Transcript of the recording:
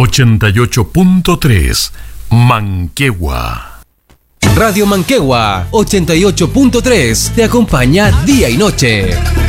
88.3 Manquehue. Radio Manquehue 88.3 te acompaña día y noche.